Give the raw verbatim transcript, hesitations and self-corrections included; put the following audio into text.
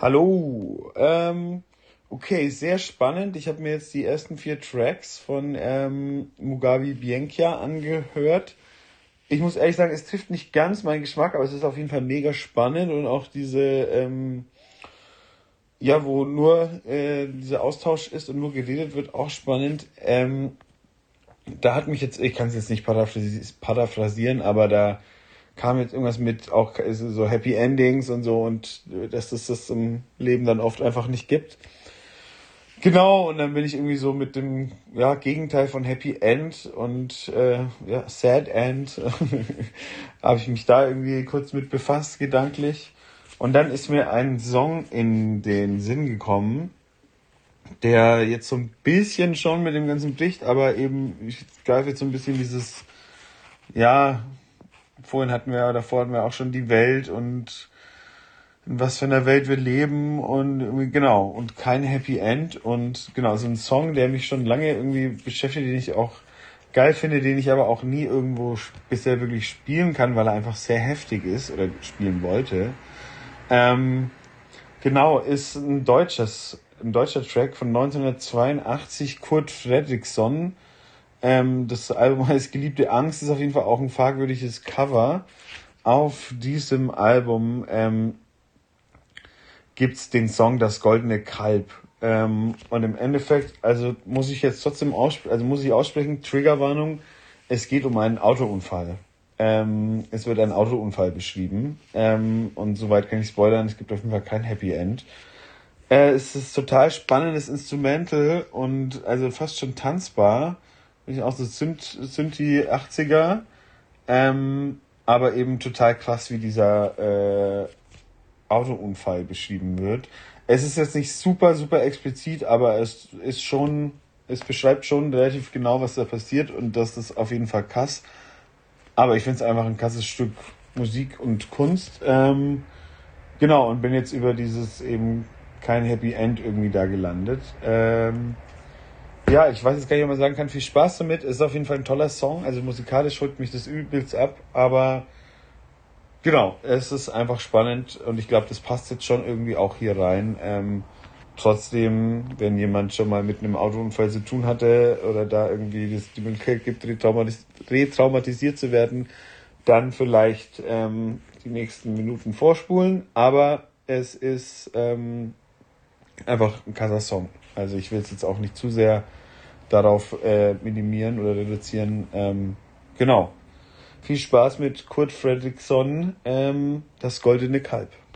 Hallo. Ähm, okay, sehr spannend. Ich habe mir jetzt die ersten vier Tracks von ähm, Mugabe Bianca angehört. Ich muss ehrlich sagen, es trifft nicht ganz meinen Geschmack, aber es ist auf jeden Fall mega spannend und auch diese, ähm, ja, wo nur äh, dieser Austausch ist und nur geredet wird, auch spannend. Ähm, da hat mich jetzt, ich kann es jetzt nicht paraphrasi- paraphrasieren, aber da kam jetzt irgendwas mit auch so Happy Endings und so und äh, dass es das im Leben dann oft einfach nicht gibt. Genau, und dann bin ich irgendwie so mit dem ja, Gegenteil von Happy End und äh, ja, Sad End habe ich mich da irgendwie kurz mit befasst, gedanklich. Und dann ist mir ein Song in den Sinn gekommen, der jetzt so ein bisschen schon mit dem Ganzen bricht, aber eben, ich greife jetzt so ein bisschen dieses, ja, vorhin hatten wir ja, davor hatten wir auch schon die Welt und in was für einer Welt wir leben und irgendwie, genau, und kein Happy End und genau, so ein Song, der mich schon lange irgendwie beschäftigt, den ich auch geil finde, den ich aber auch nie irgendwo bisher wirklich spielen kann, weil er einfach sehr heftig ist oder spielen wollte. Ähm, genau, ist ein deutsches, ein deutscher Track von neunzehnhundertzweiundachtzig, Kurt Fredriksson. Ähm, das Album heißt Geliebte Angst, ist auf jeden Fall auch ein fragwürdiges Cover. Auf diesem Album ähm, gibt's den Song Das Goldene Kalb. Ähm, und im Endeffekt, also muss ich jetzt trotzdem aussprechen, also muss ich aussprechen, Triggerwarnung, es geht um einen Autounfall. Ähm, es wird ein Autounfall beschrieben. Ähm, und soweit kann ich spoilern, es gibt auf jeden Fall kein Happy End. Äh, es ist total spannendes Instrumental und also fast schon tanzbar. Bin ich auch so Synth, Synthi achtziger. Ähm, aber eben total krass, wie dieser äh, Autounfall beschrieben wird. Es ist jetzt nicht super, super explizit, aber es ist schon, es beschreibt schon relativ genau, was da passiert und das ist auf jeden Fall krass. Aber ich finde es einfach ein krasses Stück Musik und Kunst. Ähm, genau, und bin jetzt über dieses eben kein Happy End irgendwie da gelandet. Ähm, ja, ich weiß jetzt gar nicht, ob man sagen kann, viel Spaß damit. Es ist auf jeden Fall ein toller Song. Also musikalisch holt mich das übelst ab, aber genau, es ist einfach spannend und ich glaube, das passt jetzt schon irgendwie auch hier rein. Ähm, trotzdem, wenn jemand schon mal mit einem Autounfall zu tun hatte oder da irgendwie das die Möglichkeit gibt, retraumatis retraumatisiert zu werden, dann vielleicht ähm, die nächsten Minuten vorspulen. Aber es ist ähm, einfach ein krasser Song. Also ich will es jetzt auch nicht zu sehr darauf äh, minimieren oder reduzieren. Ähm, genau. Viel Spaß mit Kurt Fredriksson, ähm, das Goldene Kalb.